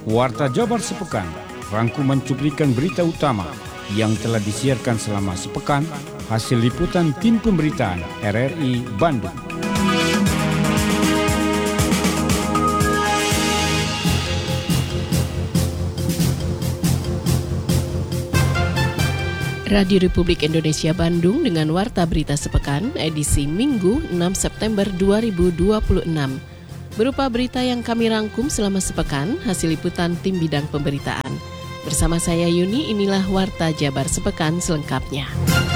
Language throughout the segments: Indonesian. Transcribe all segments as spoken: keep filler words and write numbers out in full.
Warta Jabar Sepekan, rangkuman cuplikan berita utama yang telah disiarkan selama sepekan, hasil liputan tim pemberitaan R R I Bandung. Radio Republik Indonesia Bandung dengan Warta Berita Sepekan, edisi Minggu enam September dua ribu dua puluh enam. Berupa berita yang kami rangkum selama sepekan, hasil liputan tim bidang pemberitaan. Bersama saya Yuni, inilah Warta Jabar Sepekan selengkapnya.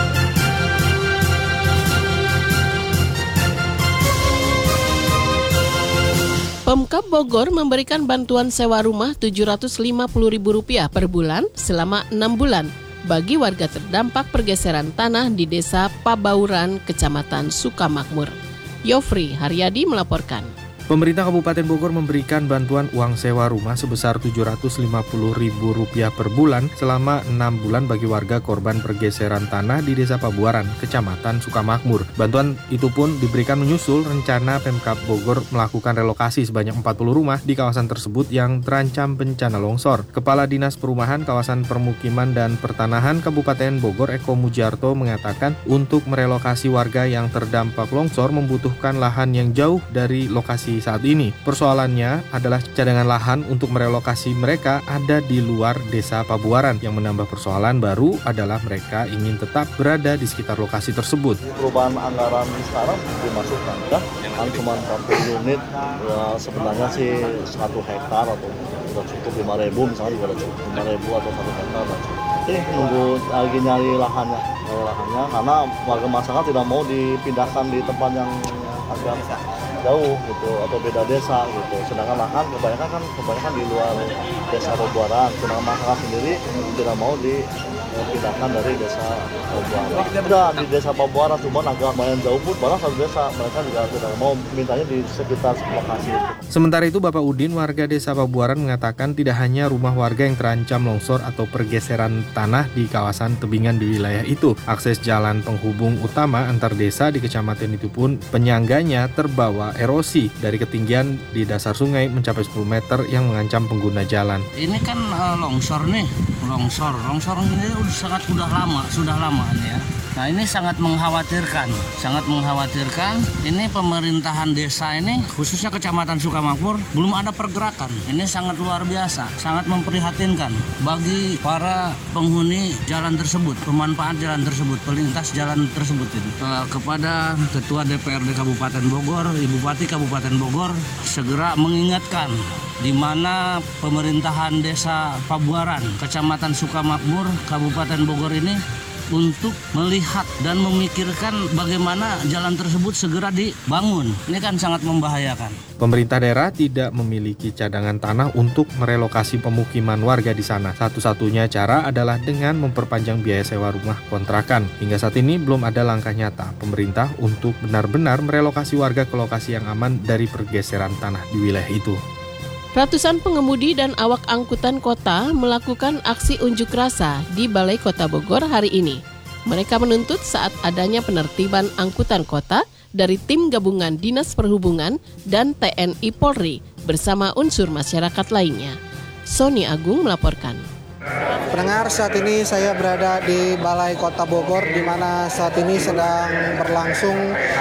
Pemkab Bogor memberikan bantuan sewa rumah tujuh ratus lima puluh ribu rupiah per bulan selama enam bulan bagi warga terdampak pergeseran tanah di Desa Pabauran, Kecamatan Sukamakmur. Yofri Haryadi melaporkan. Pemerintah Kabupaten Bogor memberikan bantuan uang sewa rumah sebesar tujuh ratus lima puluh ribu rupiah per bulan selama enam bulan bagi warga korban pergeseran tanah di Desa Pabuaran, Kecamatan Sukamakmur. Bantuan itu pun diberikan menyusul rencana Pemkab Bogor melakukan relokasi sebanyak empat puluh rumah di kawasan tersebut yang terancam bencana longsor. Kepala Dinas Perumahan, Kawasan Permukiman dan Pertanahan Kabupaten Bogor, Eko Mujarto, mengatakan untuk merelokasi warga yang terdampak longsor membutuhkan lahan yang jauh dari lokasi saat ini. Persoalannya adalah cadangan lahan untuk merelokasi mereka ada di luar Desa Pabuaran. Yang menambah persoalan baru adalah mereka ingin tetap berada di sekitar lokasi tersebut. Perubahan anggaran sekarang dimasukkan kan, kan cuma empat puluh unit, ya sebenarnya sih satu hektar atau sudah cukup lima ribu misalnya juga cukup lima ribu atau satu hektar. Jadi nunggu lagi nyari lahannya, nyari lahannya karena warga masyarakat tidak mau dipindahkan di tempat yang agak jauh gitu atau beda desa gitu. Sedangkan lahan kebanyakan kan kebanyakan di luar Desa Pabuaran. Sedangkan masyarakat sendiri tidak mau dipindahkan dari Desa Pabuaran. Ada di Desa Pabuaran cuma agak lumayan jauh pun malah satu desa mereka juga tidak mau mintanya di sekitar lokasi itu. Sementara itu Bapak Udin warga Desa Pabuaran mengatakan tidak hanya rumah warga yang terancam longsor atau pergeseran tanah di kawasan tebingan di wilayah itu. Akses jalan penghubung utama antar desa di kecamatan itu pun penyangganya terbawa erosi dari ketinggian di dasar sungai mencapai sepuluh meter yang mengancam pengguna jalan. Ini kan uh, longsor nih, longsor, longsor ini udah sangat udah lama, sudah lama nih ya. Nah ini sangat mengkhawatirkan, sangat mengkhawatirkan. Ini pemerintahan desa ini, khususnya Kecamatan Sukamakmur, belum ada pergerakan. Ini sangat luar biasa, sangat memprihatinkan bagi para penghuni jalan tersebut, pemanfaat jalan tersebut, pelintas jalan tersebut ini. Uh, kepada Ketua D P R D Kabupaten Bogor, Ibu Bupati Kabupaten Bogor, segera mengingatkan di mana pemerintahan Desa Pabuaran, Kecamatan Sukamakmur, Kabupaten Bogor ini untuk melihat dan memikirkan bagaimana jalan tersebut segera dibangun. Ini kan sangat membahayakan. Pemerintah daerah tidak memiliki cadangan tanah untuk merelokasi pemukiman warga di sana. Satu-satunya cara adalah dengan memperpanjang biaya sewa rumah kontrakan. Hingga saat ini belum ada langkah nyata pemerintah untuk benar-benar merelokasi warga ke lokasi yang aman dari pergeseran tanah di wilayah itu. Ratusan pengemudi dan awak angkutan kota melakukan aksi unjuk rasa di Balai Kota Bogor hari ini. Mereka menuntut saat adanya penertiban angkutan kota dari tim gabungan Dinas Perhubungan dan T N I Polri bersama unsur masyarakat lainnya. Sony Agung melaporkan. Pendengar, saat ini saya berada di Balai Kota Bogor di mana saat ini sedang berlangsung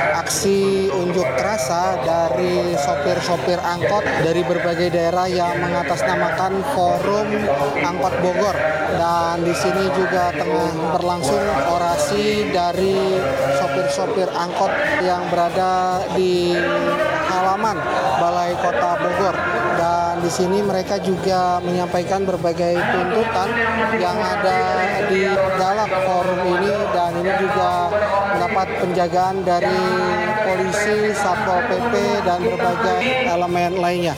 aksi unjuk rasa dari sopir-sopir angkot dari berbagai daerah yang mengatasnamakan Forum Angkot Bogor. Dan di sini juga tengah berlangsung orasi dari sopir-sopir angkot yang berada di halaman Balai Kota Bogor. Dan di sini mereka juga menyampaikan berbagai tuntutan yang ada di dalam forum ini, dan ini juga mendapat penjagaan dari polisi, Satpol P P dan berbagai elemen lainnya.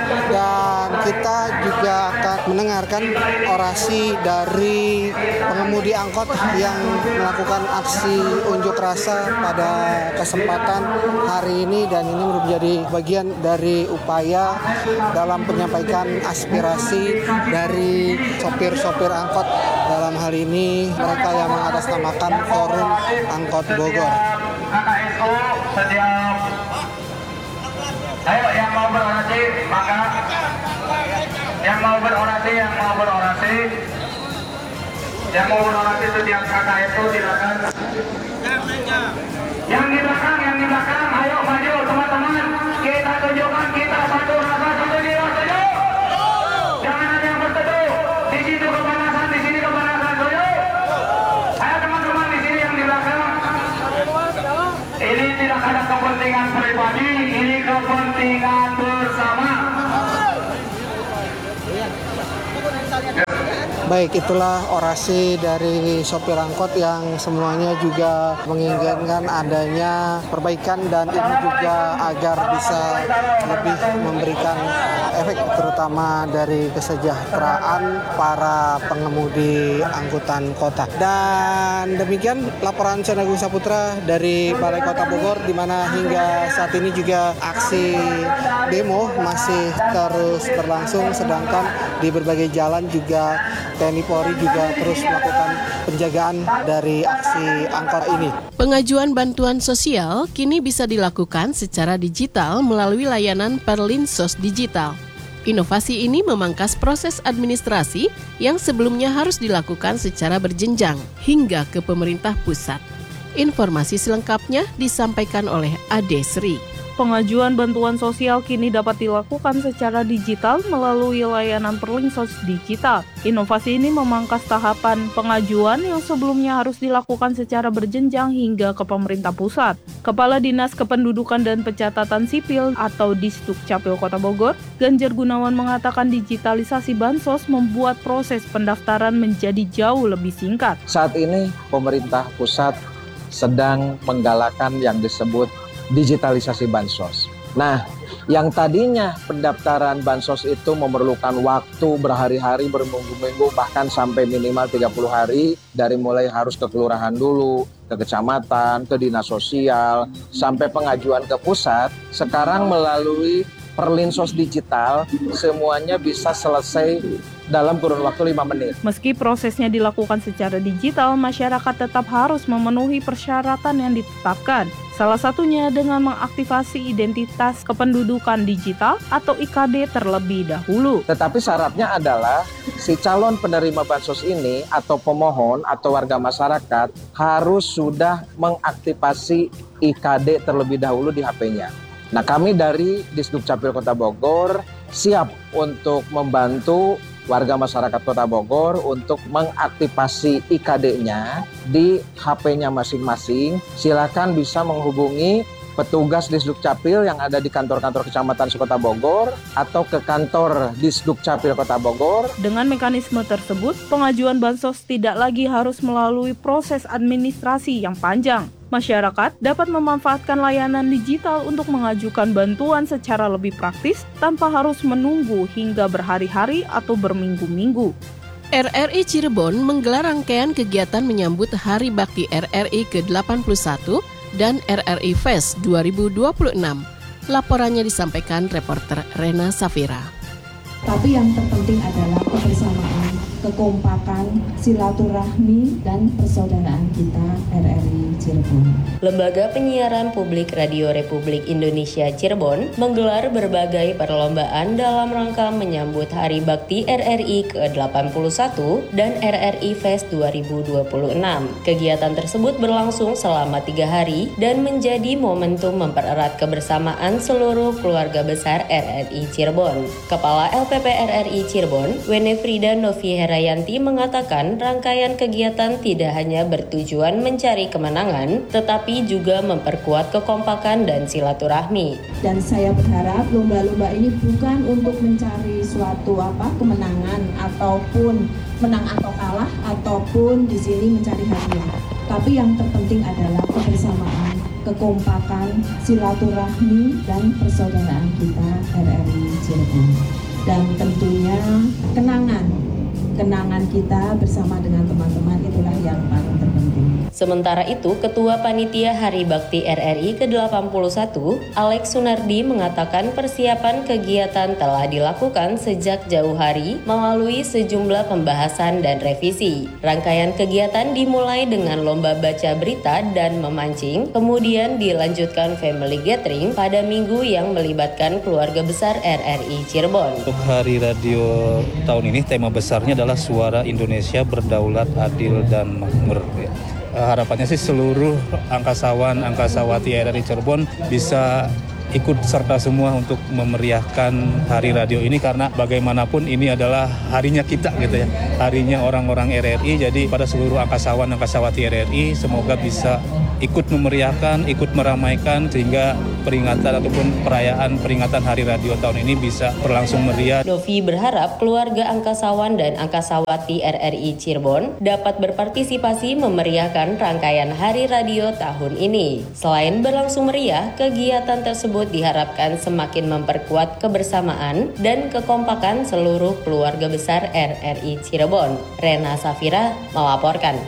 Dan kita juga akan mendengarkan orasi dari pengemudi angkot yang melakukan aksi unjuk rasa pada kesempatan hari ini, dan ini menjadi bagian dari upaya dalam menyampaikan aspirasi dari sopir-sopir angkot, dalam hal ini mereka yang mengatasnamakan Forum Angkot Bogor. K S O setiap. Ayo yang mau berorasi maka Yang mau berorasi, yang mau berorasi, yang mau berorasi setiap kata itu silakan. Yang di belakang, yang di belakang, ayo maju teman-teman. Kita tunjukkan kita satu rasa, satu jiwa, setuju. Jangan ada yang bersetuju. Di situ kepanasan, di sini kepanasan, setuju. Ayo teman-teman di sini yang di belakang. Ini tidak ada kepentingan pribadi, ini kepentingan bersama. Baik, itulah orasi dari sopir angkot yang semuanya juga menginginkan adanya perbaikan dan ini juga agar bisa lebih memberikan efek terutama dari kesejahteraan para pengemudi angkutan kota. Dan demikian laporan saya Agung Saputra dari Balai Kota Bogor, di mana hingga saat ini juga aksi demo masih terus berlangsung, sedangkan di berbagai jalan juga T N I Polri juga terus melakukan penjagaan dari aksi angkot ini. Pengajuan bantuan sosial kini bisa dilakukan secara digital melalui layanan Perlinsos Digital. Inovasi ini memangkas proses administrasi yang sebelumnya harus dilakukan secara berjenjang hingga ke pemerintah pusat. Informasi selengkapnya disampaikan oleh Ade Sri. Pengajuan bantuan sosial kini dapat dilakukan secara digital melalui layanan Perlinsos Digital. Inovasi ini memangkas tahapan pengajuan yang sebelumnya harus dilakukan secara berjenjang hingga ke pemerintah pusat. Kepala Dinas Kependudukan dan Pencatatan Sipil atau Disdukcapil Kota Bogor, Ganjar Gunawan mengatakan digitalisasi bansos membuat proses pendaftaran menjadi jauh lebih singkat. Saat ini pemerintah pusat sedang menggalakkan yang disebut digitalisasi bansos. Nah, yang tadinya pendaftaran bansos itu memerlukan waktu berhari-hari, berminggu-minggu, bahkan sampai minimal tiga puluh hari, dari mulai harus ke kelurahan dulu, ke kecamatan, ke dinas sosial, sampai pengajuan ke pusat, sekarang melalui Perlinsos Digital, semuanya bisa selesai dalam kurun waktu lima menit. Meski prosesnya dilakukan secara digital, masyarakat tetap harus memenuhi persyaratan yang ditetapkan. Salah satunya dengan mengaktifasi identitas kependudukan digital atau I K D terlebih dahulu. Tetapi syaratnya adalah si calon penerima bansos ini atau pemohon atau warga masyarakat harus sudah mengaktifasi I K D terlebih dahulu di H P-nya. Nah, kami dari Disdukcapil Kota Bogor siap untuk membantu warga masyarakat Kota Bogor untuk mengaktifasi I K D-nya di H P-nya masing-masing. Silakan bisa menghubungi petugas Disdukcapil yang ada di kantor-kantor kecamatan Kota Bogor atau ke kantor Disdukcapil Kota Bogor. Dengan mekanisme tersebut, pengajuan bansos tidak lagi harus melalui proses administrasi yang panjang. Masyarakat dapat memanfaatkan layanan digital untuk mengajukan bantuan secara lebih praktis tanpa harus menunggu hingga berhari-hari atau berminggu-minggu. R R I Cirebon menggelar rangkaian kegiatan menyambut Hari Bakti R R I ke delapan puluh satu dan R R I Fest dua ribu dua puluh enam. Laporannya disampaikan reporter Rena Safira. Tapi yang terpenting adalah kebersamaan, kekompakan, silaturahmi, dan persaudaraan kita R R I Cirebon. Lembaga Penyiaran Publik Radio Republik Indonesia Cirebon menggelar berbagai perlombaan dalam rangka menyambut Hari Bakti R R I ke delapan puluh satu dan R R I Fest dua ribu dua puluh enam. Kegiatan tersebut berlangsung selama tiga hari dan menjadi momentum mempererat kebersamaan seluruh keluarga besar R R I Cirebon. Kepala L P P R R I Cirebon, Wenefrida Novi Herayanti mengatakan rangkaian kegiatan tidak hanya bertujuan mencari kemenangan, tetapi juga memperkuat kekompakan dan silaturahmi. Dan saya berharap lomba-lomba ini bukan untuk mencari suatu apa kemenangan ataupun menang atau kalah ataupun di sini mencari hadiah. Tapi yang terpenting adalah kebersamaan, kekompakan, silaturahmi, dan persaudaraan kita R R I Cirebon. Dan tentunya kenangan, kenangan kita bersama dengan teman-teman, itulah yang paling terpenting. Sementara itu, Ketua Panitia Hari Bakti R R I ke delapan puluh satu, Alex Sunardi, mengatakan persiapan kegiatan telah dilakukan sejak jauh hari melalui sejumlah pembahasan dan revisi. Rangkaian kegiatan dimulai dengan lomba baca berita dan memancing, kemudian dilanjutkan family gathering pada minggu yang melibatkan keluarga besar R R I Cirebon. Untuk Hari Radio tahun ini, tema besarnya adalah Suara Indonesia Berdaulat, Adil, dan Makmur. Harapannya sih seluruh angkasawan, angkasawati R R I Cirebon bisa ikut serta semua untuk memeriahkan Hari Radio ini, karena bagaimanapun ini adalah harinya kita gitu ya, harinya orang-orang R R I. Jadi pada seluruh angkasawan, angkasawati R R I semoga bisa ikut memeriahkan, ikut meramaikan sehingga peringatan ataupun perayaan peringatan Hari Radio tahun ini bisa berlangsung meriah. Dovi berharap keluarga angkasawan dan angkasawati R R I Cirebon dapat berpartisipasi memeriahkan rangkaian Hari Radio tahun ini. Selain berlangsung meriah, kegiatan tersebut diharapkan semakin memperkuat kebersamaan dan kekompakan seluruh keluarga besar R R I Cirebon. Rena Safira melaporkan.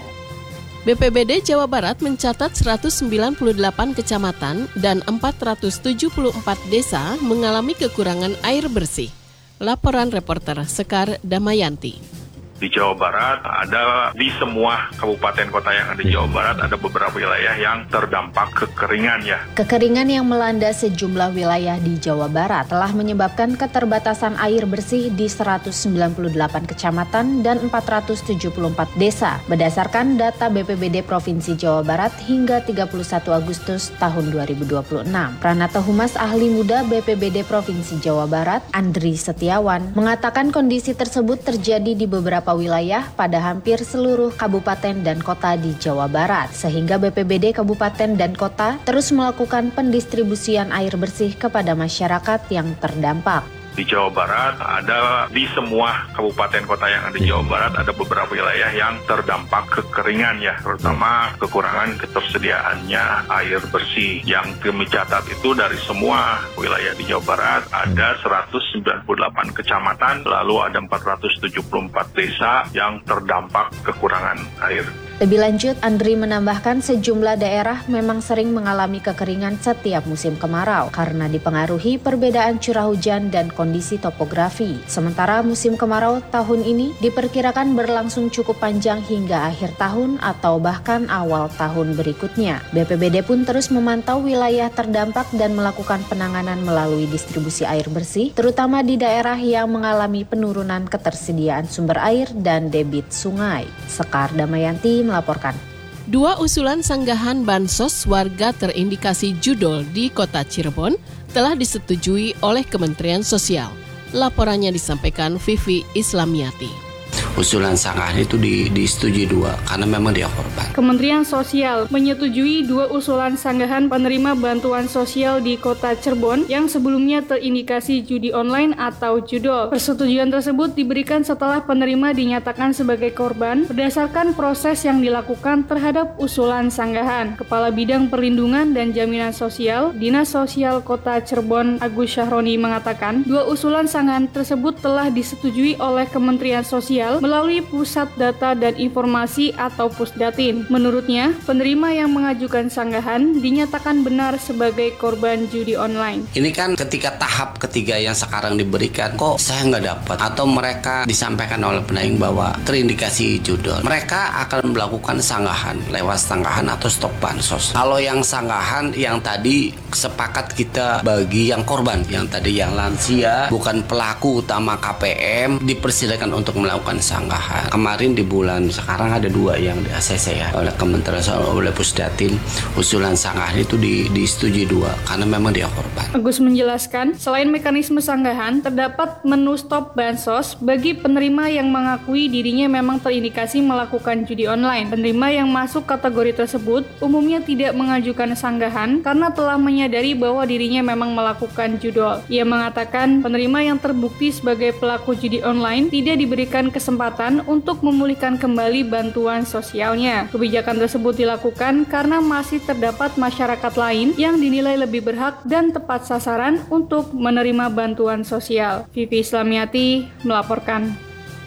B P B D Jawa Barat mencatat seratus sembilan puluh delapan kecamatan dan empat ratus tujuh puluh empat desa mengalami kekurangan air bersih. Laporan reporter Sekar Damayanti. Di Jawa Barat ada di semua kabupaten kota yang ada di Jawa Barat ada beberapa wilayah yang terdampak kekeringan ya. Kekeringan yang melanda sejumlah wilayah di Jawa Barat telah menyebabkan keterbatasan air bersih di seratus sembilan puluh delapan kecamatan dan empat ratus tujuh puluh empat desa berdasarkan data B P B D Provinsi Jawa Barat hingga tiga puluh satu Agustus tahun dua ribu dua puluh enam. Pranata Humas Ahli Muda B P B D Provinsi Jawa Barat, Andri Setiawan, mengatakan kondisi tersebut terjadi di beberapa wilayah pada hampir seluruh kabupaten dan kota di Jawa Barat, sehingga B P B D Kabupaten dan Kota terus melakukan pendistribusian air bersih kepada masyarakat yang terdampak. Di Jawa Barat ada di semua kabupaten kota yang ada di Jawa Barat ada beberapa wilayah yang terdampak kekeringan ya, terutama kekurangan ketersediaannya air bersih. Yang kami catat itu dari semua wilayah di Jawa Barat ada seratus sembilan puluh delapan kecamatan, lalu ada empat ratus tujuh puluh empat desa yang terdampak kekurangan air. Lebih lanjut, Andri menambahkan sejumlah daerah memang sering mengalami kekeringan setiap musim kemarau karena dipengaruhi perbedaan curah hujan dan kondisi topografi. Sementara musim kemarau tahun ini diperkirakan berlangsung cukup panjang hingga akhir tahun atau bahkan awal tahun berikutnya. B P B D pun terus memantau wilayah terdampak dan melakukan penanganan melalui distribusi air bersih, terutama di daerah yang mengalami penurunan ketersediaan sumber air dan debit sungai. Sekar Damayanti melaporkan. Dua usulan sanggahan bansos warga terindikasi judol di Kota Cirebon telah disetujui oleh Kementerian Sosial. Laporannya disampaikan Vivi Islamiati. Usulan sanggahan itu di, disetujui dua karena memang dia korban. Kementerian Sosial menyetujui dua usulan sanggahan penerima bantuan sosial di Kota Cirebon yang sebelumnya terindikasi judi online atau judol. Persetujuan tersebut diberikan setelah penerima dinyatakan sebagai korban berdasarkan proses yang dilakukan terhadap usulan sanggahan. Kepala Bidang Perlindungan dan Jaminan Sosial Dinas Sosial Kota Cirebon Agus Syahroni mengatakan dua usulan sanggahan tersebut telah disetujui oleh Kementerian Sosial melalui Pusat Data dan Informasi atau Pusdatin. Menurutnya, penerima yang mengajukan sanggahan dinyatakan benar sebagai korban judi online. Ini kan ketika tahap ketiga yang sekarang diberikan, kok saya nggak dapat? Atau mereka disampaikan oleh penaing bahwa terindikasi judol. Mereka akan melakukan sanggahan lewat sanggahan atau stok bansos. Kalau yang sanggahan yang tadi sepakat kita bagi yang korban, yang tadi yang lansia, bukan pelaku utama K P M, dipersilakan untuk melakukan sanggahan. Kemarin di bulan sekarang ada dua yang di A C C ya oleh Kementerian Sosial, oleh Pusdatin. Usulan sanggahan itu di, disetujui dua karena memang dia korban. Agus menjelaskan, selain mekanisme sanggahan, terdapat menu stop bansos bagi penerima yang mengakui dirinya memang terindikasi melakukan judi online. Penerima yang masuk kategori tersebut umumnya tidak mengajukan sanggahan karena telah menyadari bahwa dirinya memang melakukan judol. Ia mengatakan penerima yang terbukti sebagai pelaku judi online tidak diberikan kesempatan untuk memulihkan kembali bantuan sosialnya. Kebijakan tersebut dilakukan karena masih terdapat masyarakat lain yang dinilai lebih berhak dan tepat sasaran untuk menerima bantuan sosial. Vivi Islamiati melaporkan.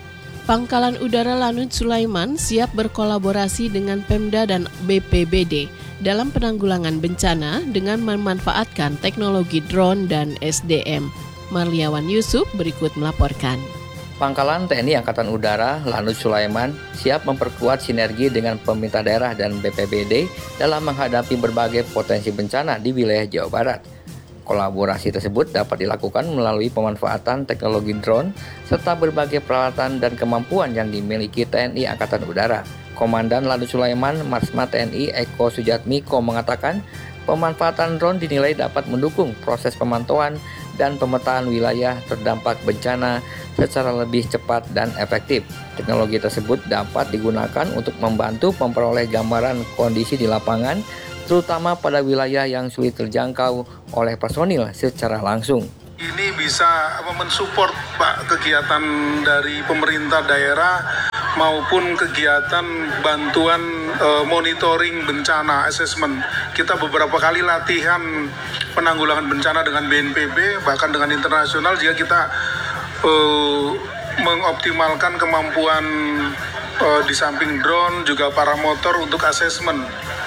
Pangkalan Udara Lanut Sulaiman siap berkolaborasi dengan Pemda dan B P B D dalam penanggulangan bencana dengan memanfaatkan teknologi drone dan S D M. Marliawan Yusuf berikut melaporkan. Pangkalan T N I Angkatan Udara Lanut Sulaiman siap memperkuat sinergi dengan pemerintah daerah dan B P B D dalam menghadapi berbagai potensi bencana di wilayah Jawa Barat. Kolaborasi tersebut dapat dilakukan melalui pemanfaatan teknologi drone serta berbagai peralatan dan kemampuan yang dimiliki T N I Angkatan Udara. Komandan Lanut Sulaiman Marsma T N I Eko Sujatmiko mengatakan pemanfaatan drone dinilai dapat mendukung proses pemantauan dan pemetaan wilayah terdampak bencana secara lebih cepat dan efektif. Teknologi tersebut dapat digunakan untuk membantu memperoleh gambaran kondisi di lapangan, terutama pada wilayah yang sulit terjangkau oleh personil secara langsung. Ini bisa mensupport Pak kegiatan dari pemerintah daerah maupun kegiatan bantuan e, monitoring bencana, assessment. Kita beberapa kali latihan penanggulangan bencana dengan B N P B, bahkan dengan internasional jika kita e, mengoptimalkan kemampuan e, di samping drone juga paramotor untuk assessment.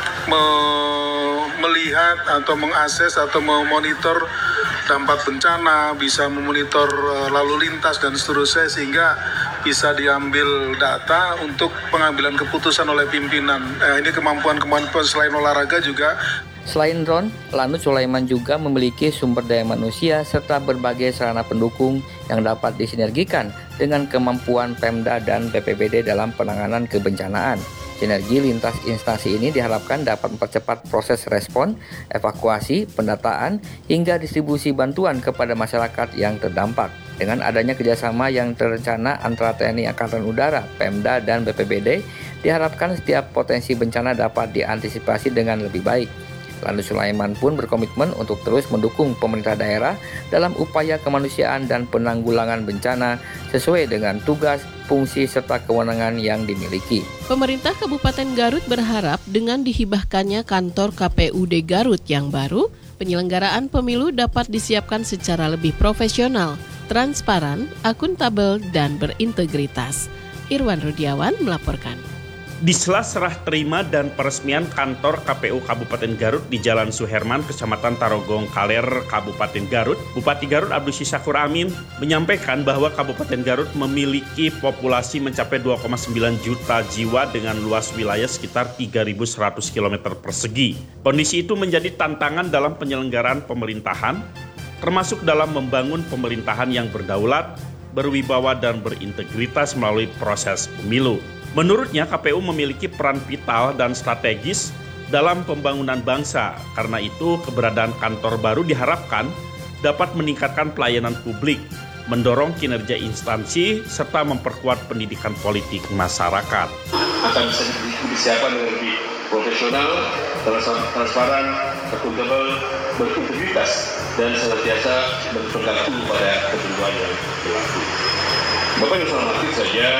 Me- melihat atau mengakses atau memonitor dampak bencana, bisa memonitor uh, lalu lintas dan seterusnya sehingga bisa diambil data untuk pengambilan keputusan oleh pimpinan. Eh, ini kemampuan-kemampuan selain olahraga juga. Selain drone, Lanut Sulaiman juga memiliki sumber daya manusia serta berbagai sarana pendukung yang dapat disinergikan dengan kemampuan Pemda dan B P B D dalam penanganan kebencanaan. Sinergi lintas instansi ini diharapkan dapat mempercepat proses respon, evakuasi, pendataan, hingga distribusi bantuan kepada masyarakat yang terdampak. Dengan adanya kerjasama yang terencana antara T N I Angkatan Udara, Pemda, dan B P B D, diharapkan setiap potensi bencana dapat diantisipasi dengan lebih baik. Lanut Sulaiman pun berkomitmen untuk terus mendukung pemerintah daerah dalam upaya kemanusiaan dan penanggulangan bencana sesuai dengan tugas, fungsi, serta kewenangan yang dimiliki. Pemerintah Kabupaten Garut berharap dengan dihibahkannya kantor K P U D Garut yang baru, penyelenggaraan pemilu dapat disiapkan secara lebih profesional, transparan, akuntabel, dan berintegritas. Irwan Rudiawan melaporkan. Di sela serah terima dan peresmian kantor K P U Kabupaten Garut di Jalan Suherman, Kecamatan Tarogong Kaler, Kabupaten Garut, Bupati Garut Abdul Syakur Amin menyampaikan bahwa Kabupaten Garut memiliki populasi mencapai dua koma sembilan juta jiwa dengan luas wilayah sekitar tiga ribu seratus kilometer persegi. Kondisi itu menjadi tantangan dalam penyelenggaraan pemerintahan, termasuk dalam membangun pemerintahan yang berdaulat, berwibawa, dan berintegritas melalui proses pemilu. Menurutnya, K P U memiliki peran vital dan strategis dalam pembangunan bangsa. Karena itu, keberadaan kantor baru diharapkan dapat meningkatkan pelayanan publik, mendorong kinerja instansi, serta memperkuat pendidikan politik masyarakat. Akan bisa disiapkan dengan lebih profesional, transparan, akuntabel, berintegritas, dan senantiasa berpegang teguh pada ketentuan yang berlaku. Bapak yang saya hormati saja,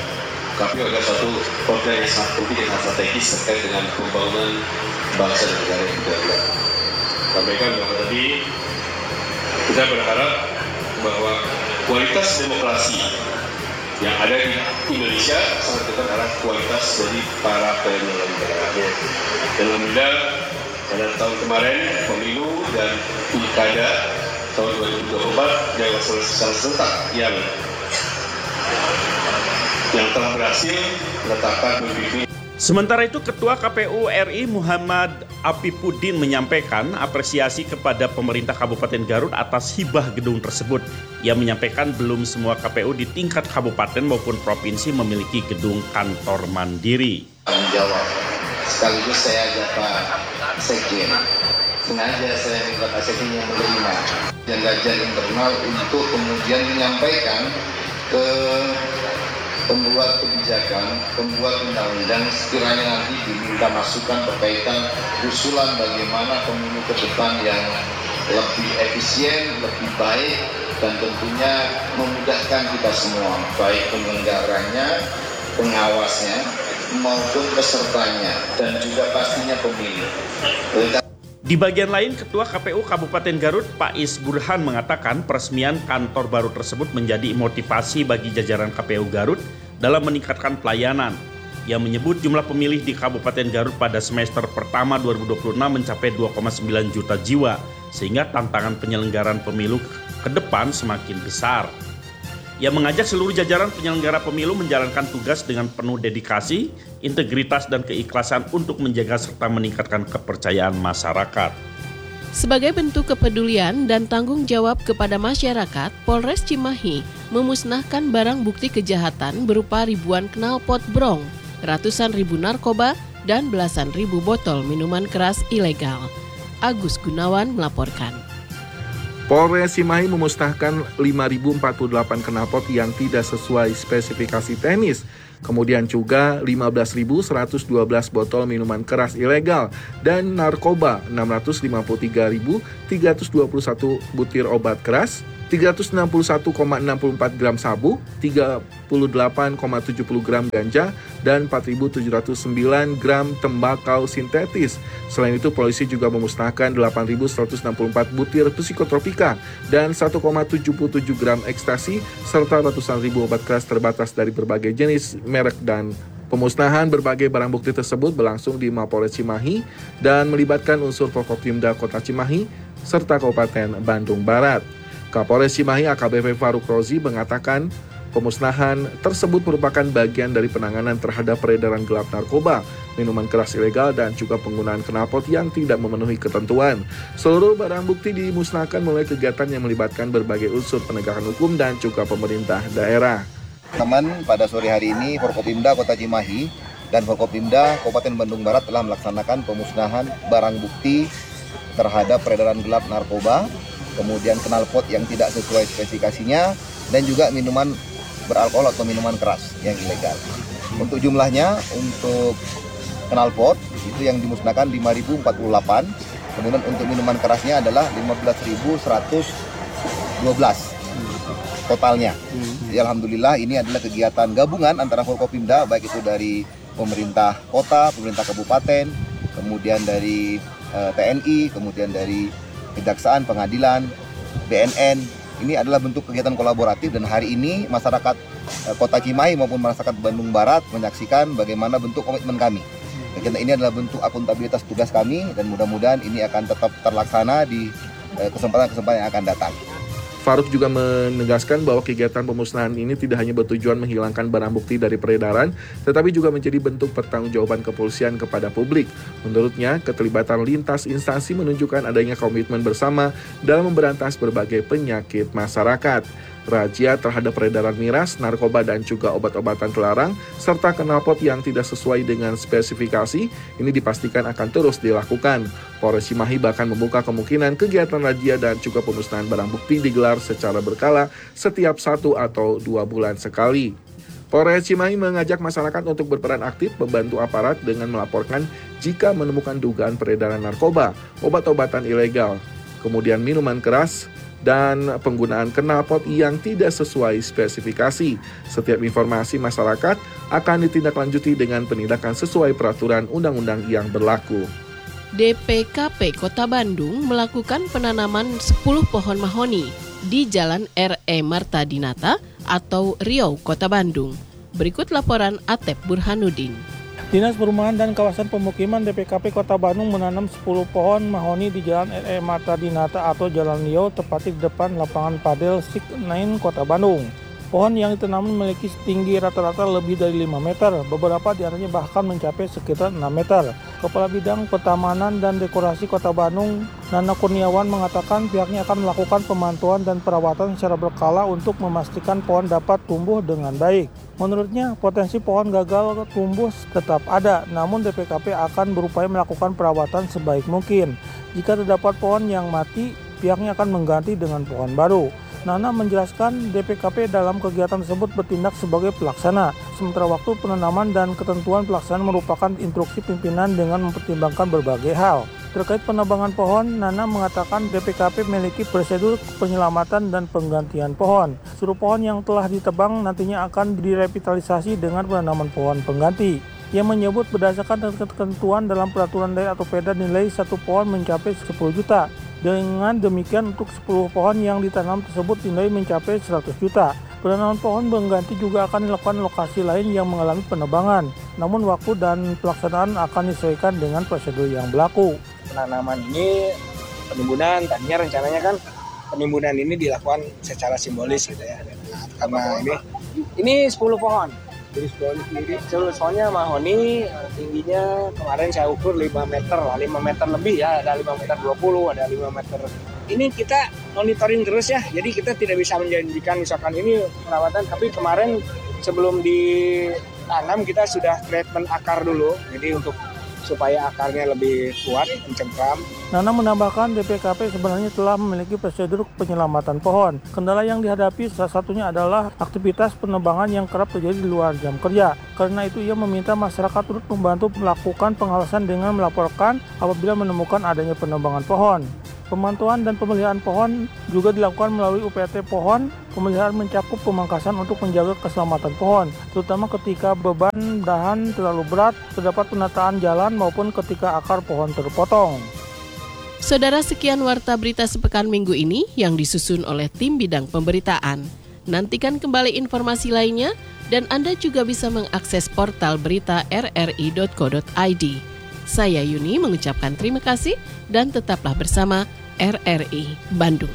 K P U adalah satu program yang sangat penting dan strategis terkait dengan pembangunan bangsa dan negara yang berdaulat. Sampaikan bahwa tadi kita berharap bahwa kualitas demokrasi yang ada di Indonesia sangat dekat arah kualitas dari para penyelenggara. Dan alhamdulillah pada tahun kemarin pemilu dan pilkada tahun dua ribu dua puluh empat yang secara serentak yang yang telah berhasil menetapkan pemimpin. Sementara itu, Ketua K P U R I Muhammad Afifuddin menyampaikan apresiasi kepada pemerintah Kabupaten Garut atas hibah gedung tersebut. Ia menyampaikan belum semua K P U di tingkat kabupaten maupun provinsi memiliki gedung kantor mandiri. Menjawab, sekaligus saya ajak Pak Sekjen. Sengaja saya minta Pak Sekjen yang menerima jangan-jangan internal untuk kemudian menyampaikan ke pembuat kebijakan, pembuat undang-undang sekiranya nanti diminta masukan berkaitan usulan bagaimana pemilu ke depan yang lebih efisien, lebih baik, dan tentunya memudahkan kita semua, baik penyelenggaranya, pengawasnya, maupun pesertanya, dan juga pastinya pemilih. Di bagian lain, Ketua K P U Kabupaten Garut, Pak Is Burhan mengatakan peresmian kantor baru tersebut menjadi motivasi bagi jajaran K P U Garut dalam meningkatkan pelayanan. Ia menyebut jumlah pemilih di Kabupaten Garut pada semester pertama dua ribu dua puluh enam mencapai dua koma sembilan juta jiwa, sehingga tantangan penyelenggaraan pemilu ke depan semakin besar. Ia mengajak seluruh jajaran penyelenggara pemilu menjalankan tugas dengan penuh dedikasi, integritas, dan keikhlasan untuk menjaga serta meningkatkan kepercayaan masyarakat. Sebagai bentuk kepedulian dan tanggung jawab kepada masyarakat, Polres Cimahi memusnahkan barang bukti kejahatan berupa ribuan knalpot brong, ratusan ribu narkoba, dan belasan ribu botol minuman keras ilegal. Agus Gunawan melaporkan. Polres Cimahi memusnahkan lima ribu empat puluh delapan knalpot yang tidak sesuai spesifikasi teknis. Kemudian juga lima belas ribu seratus dua belas botol minuman keras ilegal dan narkoba, enam ratus lima puluh tiga ribu tiga ratus dua puluh satu butir obat keras, tiga ratus enam puluh satu koma enam empat gram sabu, tiga puluh delapan koma tujuh puluh gram ganja, dan empat ribu tujuh ratus sembilan gram tembakau sintetis. Selain itu, polisi juga memusnahkan delapan ribu seratus enam puluh empat butir psikotropika dan satu koma tujuh tujuh gram ekstasi, serta ratusan ribu obat keras terbatas dari berbagai jenis, merek, dan pemusnahan berbagai barang bukti tersebut berlangsung di Mapolres Cimahi dan melibatkan unsur Forkopimda Kota Cimahi serta Kabupaten Bandung Barat. Kapolres Cimahi A K B P Faruk Rozi mengatakan pemusnahan tersebut merupakan bagian dari penanganan terhadap peredaran gelap narkoba, minuman keras ilegal, dan juga penggunaan knalpot yang tidak memenuhi ketentuan. Seluruh barang bukti dimusnahkan melalui kegiatan yang melibatkan berbagai unsur penegakan hukum dan juga pemerintah daerah. Teman, pada sore hari ini Forkopimda Kota Cimahi dan Forkopimda Kabupaten Bandung Barat telah melaksanakan pemusnahan barang bukti terhadap peredaran gelap narkoba, kemudian knalpot yang tidak sesuai spesifikasinya, dan juga minuman beralkohol atau minuman keras yang ilegal. Untuk jumlahnya, untuk knalpot itu yang dimusnahkan lima ribu empat puluh delapan, kemudian untuk minuman kerasnya adalah lima belas ribu seratus dua belas totalnya. Jadi, alhamdulillah ini adalah kegiatan gabungan antara Forkopimda, baik itu dari pemerintah kota, pemerintah kabupaten, kemudian dari uh, T N I, kemudian dari Kejaksaan, Pengadilan, B N N. Ini adalah bentuk kegiatan kolaboratif, dan hari ini masyarakat uh, Kota Cimahi maupun masyarakat Bandung Barat menyaksikan bagaimana bentuk komitmen kami. Kegiatan ini adalah bentuk akuntabilitas tugas kami, dan mudah-mudahan ini akan tetap terlaksana di uh, kesempatan-kesempatan yang akan datang. Faruk juga menegaskan bahwa kegiatan pemusnahan ini tidak hanya bertujuan menghilangkan barang bukti dari peredaran, tetapi juga menjadi bentuk pertanggungjawaban kepolisian kepada publik. Menurutnya, keterlibatan lintas instansi menunjukkan adanya komitmen bersama dalam memberantas berbagai penyakit masyarakat. Razia terhadap peredaran miras, narkoba, dan juga obat-obatan terlarang, serta knalpot yang tidak sesuai dengan spesifikasi, ini dipastikan akan terus dilakukan. Polres Cimahi bahkan membuka kemungkinan kegiatan razia dan juga pemusnahan barang bukti digelar secara berkala setiap satu atau dua bulan sekali. Polres Cimahi mengajak masyarakat untuk berperan aktif membantu aparat dengan melaporkan jika menemukan dugaan peredaran narkoba, obat-obatan ilegal, kemudian minuman keras, dan penggunaan knalpot yang tidak sesuai spesifikasi. Setiap informasi masyarakat akan ditindaklanjuti dengan penindakan sesuai peraturan undang-undang yang berlaku. D P K P Kota Bandung melakukan penanaman sepuluh pohon mahoni di Jalan R E Marta Dinata atau Riau, Kota Bandung. Berikut laporan Atep Burhanuddin. Dinas Perumahan dan Kawasan Pemukiman D P K P Kota Bandung menanam sepuluh pohon mahoni di Jalan R E Marta Dinata atau Jalan Riau, tepatnya di depan lapangan padel Sik Nain, Kota Bandung. Pohon yang ditanam memiliki tinggi rata-rata lebih dari lima meter, beberapa diantaranya bahkan mencapai sekitar enam meter. Kepala Bidang Petamanan dan Dekorasi Kota Bandung, Nana Kurniawan, mengatakan pihaknya akan melakukan pemantauan dan perawatan secara berkala untuk memastikan pohon dapat tumbuh dengan baik. Menurutnya, potensi pohon gagal tumbuh tetap ada, namun D P K P akan berupaya melakukan perawatan sebaik mungkin. Jika terdapat pohon yang mati, pihaknya akan mengganti dengan pohon baru. Nana menjelaskan D P K P dalam kegiatan tersebut bertindak sebagai pelaksana, sementara waktu penanaman dan ketentuan pelaksanaan merupakan instruksi pimpinan dengan mempertimbangkan berbagai hal. Terkait penebangan pohon, Nana mengatakan D P K P memiliki prosedur penyelamatan dan penggantian pohon. Seluruh pohon yang telah ditebang nantinya akan direvitalisasi dengan penanaman pohon pengganti. Ia menyebut berdasarkan ketentuan dalam peraturan daerah atau Perda nilai satu pohon mencapai sepuluh juta. Dengan demikian untuk sepuluh pohon yang ditanam tersebut nilai mencapai seratus juta. Penanaman pohon pengganti juga akan dilakukan lokasi lain yang mengalami penebangan, namun waktu dan pelaksanaan akan disesuaikan dengan prosedur yang berlaku. Penanaman ini, penimbunan, tadinya rencananya kan penimbunan ini dilakukan secara simbolis gitu ya. Nah, karena ini ini sepuluh pohon. Jadi sepuluh sendiri, soalnya mahoni tingginya kemarin saya ukur lima meter lah, lima meter lebih ya, ada lima meter dua puluh, ada lima meter. Ini kita monitoring terus ya, jadi kita tidak bisa menjanjikan misalkan ini perawatan, tapi kemarin sebelum ditanam kita sudah treatment akar dulu, jadi untuk supaya akarnya lebih kuat, mencengkram. Nana menambahkan D P K P sebenarnya telah memiliki prosedur penyelamatan pohon. Kendala yang dihadapi salah satunya adalah aktivitas penebangan yang kerap terjadi di luar jam kerja. Karena itu ia meminta masyarakat turut membantu melakukan pengawasan dengan melaporkan apabila menemukan adanya penebangan pohon. Pemantauan dan pemeliharaan pohon juga dilakukan melalui U P T pohon. Pemeliharaan mencakup pemangkasan untuk menjaga keselamatan pohon, terutama ketika beban dahan terlalu berat, terdapat penataan jalan maupun ketika akar pohon terpotong. Saudara, sekian Warta Berita Sepekan Minggu ini yang disusun oleh tim bidang pemberitaan. Nantikan kembali informasi lainnya dan Anda juga bisa mengakses portal berita r r i dot co dot i d. Saya Yuni mengucapkan terima kasih dan tetaplah bersama R R I Bandung.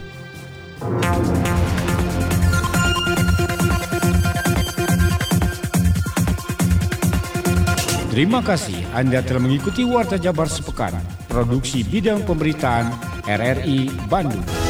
Terima kasih Anda telah mengikuti Warta Jabar Sepekan, produksi bidang pemberitaan R R I Bandung.